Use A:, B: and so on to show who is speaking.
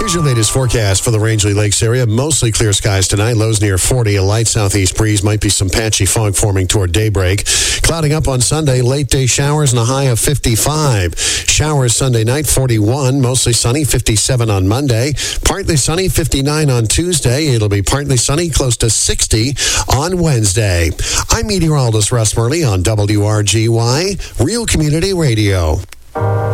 A: Here's your latest forecast for the Rangeley Lakes area. Mostly clear skies tonight. Lows near 40. A light southeast breeze. Might be some patchy fog forming toward daybreak. Clouding up on Sunday. Late day showers and a high of 55. Showers Sunday night, 41. Mostly sunny, 57 on Monday. Partly sunny, 59 on Tuesday. It'll be partly sunny, close to 60 on Wednesday. I'm meteorologist Russ Murley on WRGY, Real Community Radio.